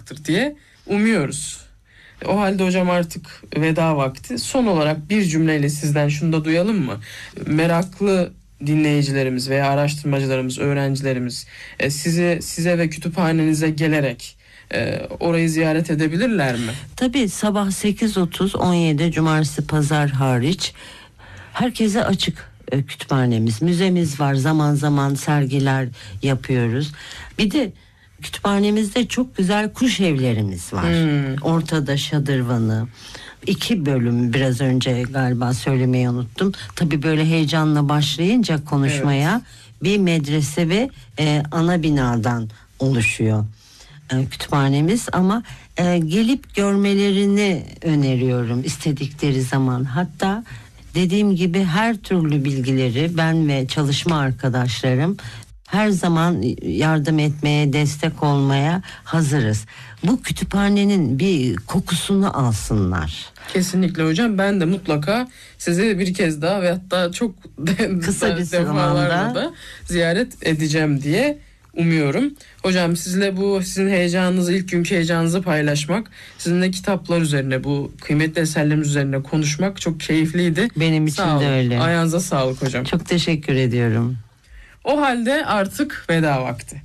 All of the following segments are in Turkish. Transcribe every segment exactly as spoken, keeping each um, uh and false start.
olacaktır diye umuyoruz. O halde hocam artık veda vakti. Son olarak bir cümleyle sizden şunu da duyalım mı? Meraklı dinleyicilerimiz veya araştırmacılarımız, öğrencilerimiz sizi size ve kütüphanenize gelerek e, orayı ziyaret edebilirler mi? Tabii sabah sekiz otuz on yedi cumartesi pazar hariç herkese açık e, kütüphanemiz. Müzemiz var, zaman zaman sergiler yapıyoruz. Bir de kütüphanemizde çok güzel kuş evlerimiz var. Hmm. Ortada şadırvanı. İki bölüm biraz önce galiba söylemeyi unuttum. Tabii böyle heyecanla başlayınca konuşmaya, evet. Bir medrese ve e, ana binadan oluşuyor e, kütüphanemiz. Ama e, gelip görmelerini öneriyorum istedikleri zaman. Hatta dediğim gibi her türlü bilgileri ben ve çalışma arkadaşlarım her zaman yardım etmeye, destek olmaya hazırız. Bu kütüphanenin bir kokusunu alsınlar. Kesinlikle hocam. Ben de mutlaka sizi bir kez daha ve hatta çok kısa bir zamanda ziyaret edeceğim diye umuyorum. Hocam sizle bu sizin heyecanınızı, ilk günkü heyecanınızı paylaşmak, sizinle kitaplar üzerine, bu kıymetli eserlerimiz üzerine konuşmak çok keyifliydi. Benim için Sağ de olun. öyle. Ayağınıza sağlık hocam. Çok teşekkür ediyorum. O halde artık veda vakti.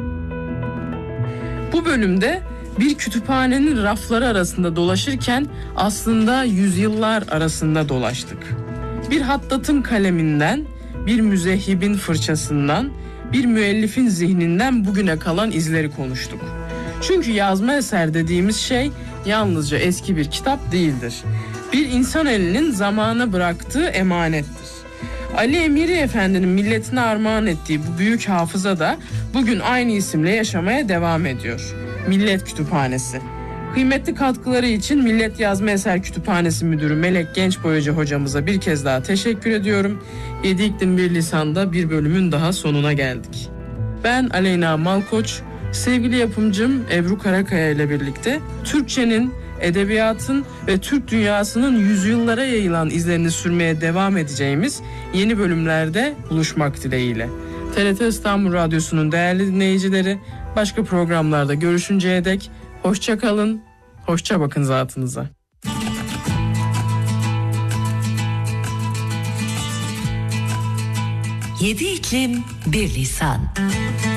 Bu bölümde bir kütüphanenin rafları arasında dolaşırken aslında yüzyıllar arasında dolaştık. Bir hattatın kaleminden, bir müzehibin fırçasından, bir müellifin zihninden bugüne kalan izleri konuştuk. Çünkü yazma eser dediğimiz şey yalnızca eski bir kitap değildir. Bir insan elinin zamana bıraktığı emanettir. Ali Emiri Efendi'nin milletine armağan ettiği bu büyük hafıza da bugün aynı isimle yaşamaya devam ediyor. Millet Kütüphanesi. Kıymetli katkıları için Millet Yazma Eser Kütüphanesi Müdürü Melek Gençboyacı hocamıza bir kez daha teşekkür ediyorum. Yedi İklim Bir Lisan'da bir bölümün daha sonuna geldik. Ben Aleyna Malkoç, sevgili yapımcım Ebru Karakaya ile birlikte Türkçenin, edebiyatın ve Türk dünyasının yüzyıllara yayılan izlerini sürmeye devam edeceğimiz yeni bölümlerde buluşmak dileğiyle. T R T İstanbul Radyosu'nun değerli dinleyicileri, başka programlarda görüşünceye dek hoşça kalın, hoşça bakın zatınıza. Yedi iklim bir lisan.